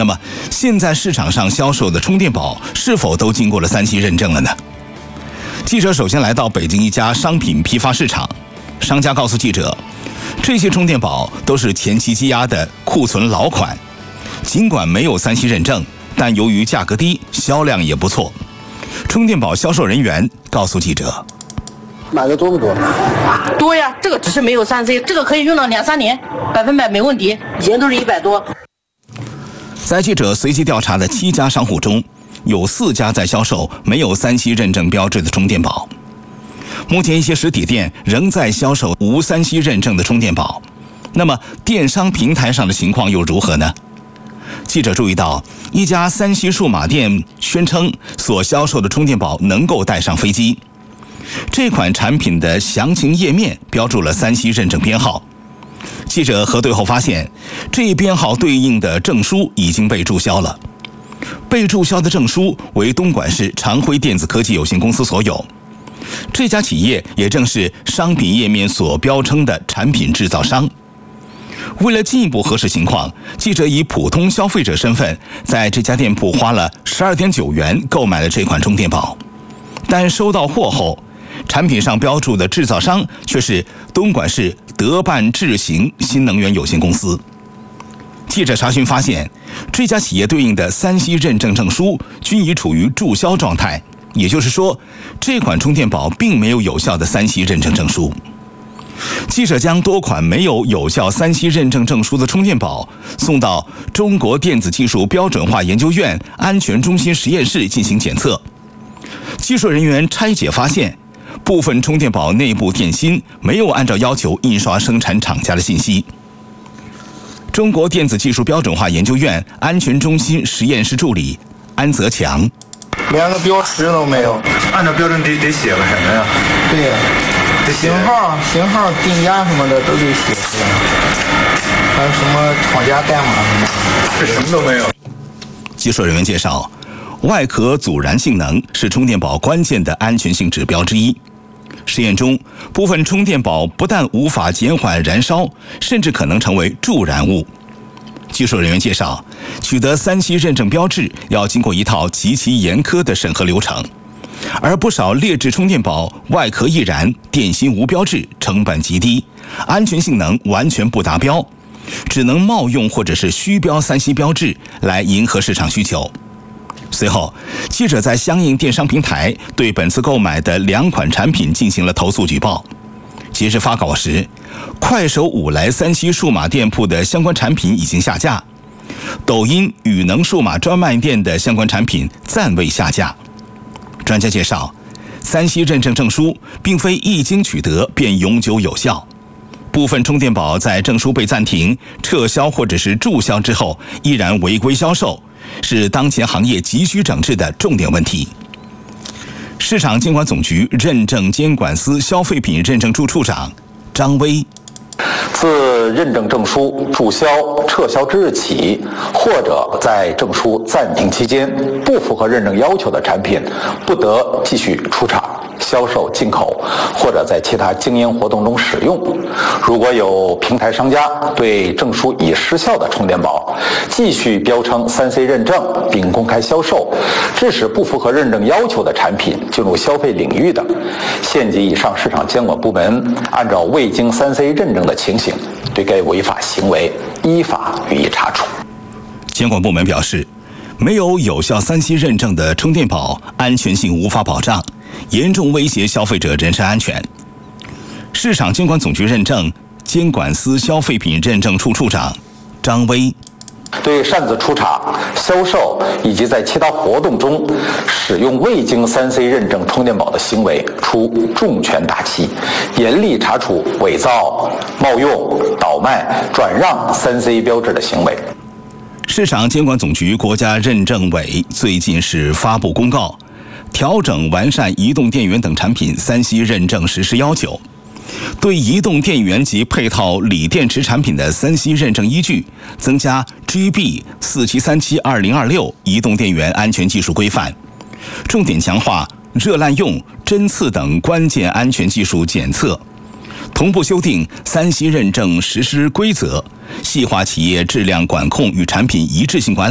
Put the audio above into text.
那么，现在市场上销售的充电宝是否都经过了3C 认证了呢？记者首先来到北京一家商品批发市场，商家告诉记者，这些充电宝都是前期积压的库存老款，尽管没有3C 认证，但由于价格低，销量也不错。充电宝销售人员告诉记者， 买的多不多？ 多呀，这个只是没有3C，这个可以用到2-3年，100%没问题，以前都是100多。 在记者随机调查的7家商户中，有4家在销售没有3C 认证标志的充电宝。目前一些实体店仍在销售无3C 认证的充电宝，那么电商平台上的情况又如何呢？记者注意到，一家3C 数码店宣称所销售的充电宝能够带上飞机。这款产品的详情页面标注了3C 认证编号。记者核对后发现，这一编号对应的证书已经被注销了。被注销的证书为东莞市长辉电子科技有限公司所有。这家企业也正是商品页面所标称的产品制造商。为了进一步核实情况，记者以普通消费者身份在这家店铺花了12.9元购买了这款充电宝，但收到货后，产品上标注的制造商却是东莞市德办智行新能源有限公司。记者查询发现，这家企业对应的3C 认证证书均已处于注销状态，也就是说，这款充电宝并没有有效的3C 认证证书。记者将多款没有有效3C 认证证书的充电宝送到中国电子技术标准化研究院安全中心实验室进行检测。技术人员拆解发现，部分充电宝内部电芯没有按照要求印刷生产厂家的信息。中国电子技术标准化研究院安全中心实验室助理安泽强， 连个标识都没有， 按照标准得写个什么呀？ 对呀，型号、定价什么的都得写出来，还有什么厂家代码什么， 这什么都没有。 技术人员介绍，外壳阻燃性能是充电宝关键的安全性指标之一。实验中，部分充电宝不但无法减缓燃烧，甚至可能成为助燃物。技术人员介绍，取得3C 认证标志要经过一套极其严苛的审核流程，而不少劣质充电宝外壳易燃、电芯无标志，成本极低，安全性能完全不达标，只能冒用或者是虚标3C 标志来迎合市场需求。随后，记者在相应电商平台对本次购买的2款产品进行了投诉举报。截至发稿时，快手5来3C 数码店铺的相关产品已经下架，抖音宇能数码专卖店的相关产品暂未下架。专家介绍，3C 认证证书并非一经取得便永久有效，部分充电宝在证书被暂停、撤销或者是注销之后依然违规销售，是当前行业急需整治的重点问题。市场监管总局认证监管司消费品认证处处长张威， 自认证证书注销、撤销之日起，或者在证书暂停期间不符合认证要求的产品，不得继续出厂、销售、进口，或者在其他经营活动中使用。如果有平台商家对证书已失效的充电宝继续标称3C 认证并公开销售，致使不符合认证要求的产品进入消费领域的，县级以上市场监管部门按照未经3C 认证的情形，对该违法行为依法予以查处。 监管部门表示，没有有效3C 认证的充电宝安全性无法保障，严重威胁消费者人身安全。市场监管总局认证监管司消费品认证处处长张威， 对擅自出厂、销售以及在其他活动中使用未经3C 认证充电宝的行为，处重拳打击，严厉查处伪造、冒用、倒卖、转让3C 标志的行为。 市场监管总局国家认证委最近是发布公告，调整完善移动电源等产品3C 认证实施要求，对移动电源及配套锂电池产品的3C 认证依据增加 GB4737/2026 移动电源安全技术规范，重点强化热滥用、针刺等关键安全技术检测，同步修订3C 认证实施规则，细化企业质量管控与产品一致性管理。